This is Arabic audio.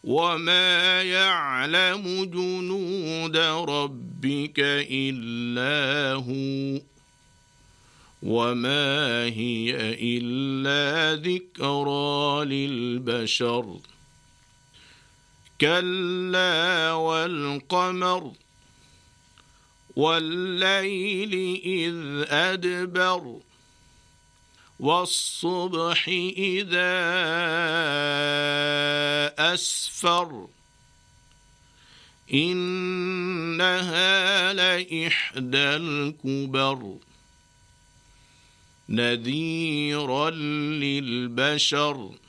وما يعلم جنود ربك إلا هو وما هي إلا ذكرى للبشر كلا والقمر والليل إذ أدبر والصبح إذا أسفر إنها لإحدى الكبر نذيرا للبشر